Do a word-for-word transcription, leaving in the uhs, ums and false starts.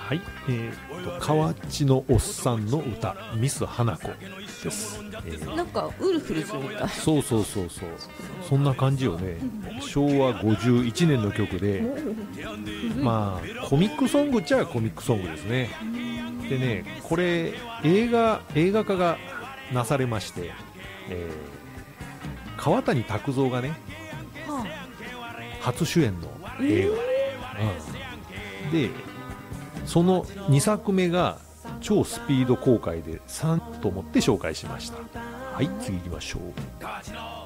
はい、えー、と河内のおっさんの歌ミス花子です、えー、 なんかウルフルズみたい。 そうそうそうそう、そんな感じよね。しょうわごじゅういちねんの曲で、まあコミックソングっちゃコミックソングですね。でね、これ映画映画化がなされまして、えー、川谷拓三がね、 は初主演の映画、うん、でそのにさくめが超スピード公開でさんと思って紹介しました。はい、次行きましょう。